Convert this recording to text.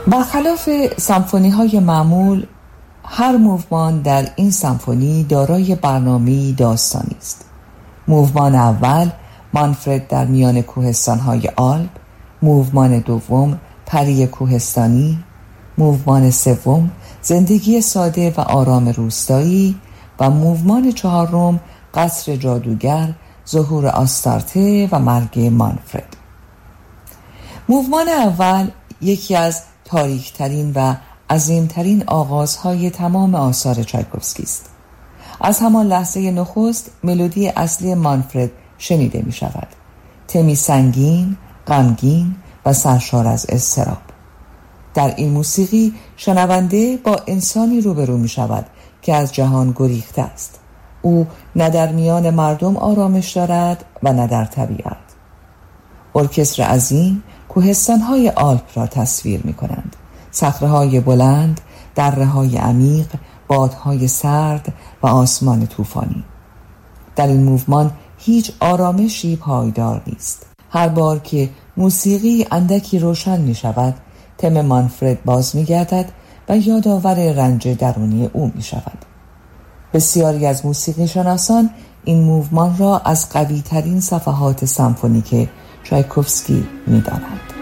برخلاف سمفونی‌های معمول، هر موومان در این سمفونی دارای برنامه‌ای داستانی است. موومان اول، مانفرد در میان کوهستان‌های آلپ، موومان دوم، پری کوهستانی، موومان سوم، زندگی ساده و آرام روستایی و موومان چهارم، قصر جادوگر، ظهور آستارته و مرگ مانفرد. موومان اول یکی از تاریک‌ترین و عظیم‌ترین آغازهای تمام آثار چایکوفسکی است. از همان لحظه نخست ملودی اصلی مانفرد شنیده می شود. تمی سنگین، غمگین و سرشار از اضطراب. در این موسیقی شنونده با انسانی روبرو می شود که از جهان گریخته است. او نه در میان مردم آرامش دارد و نه در طبیعت. ارکستر عظیم کوهستان‌های آلپ را تصویر می کنند. صخره‌های بلند، دره‌های عمیق، بادهای سرد و آسمان طوفانی. در این موومان هیچ آرامشی پایدار نیست. هر بار که موسیقی اندکی روشن می شود، تم مانفرد باز می گردد و یادآور رنج درونی او می شود. بسیاری از موسیقی شناسان این موومان را از قوی ترین صفحات سمفونیک چایکوفسکی می دانند.